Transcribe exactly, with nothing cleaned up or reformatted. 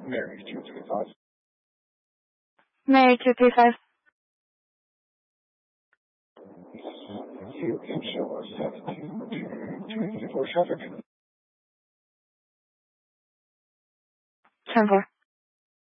Mary two three five. Mary two three five. You can show us seventeen two two four traffic. ten four.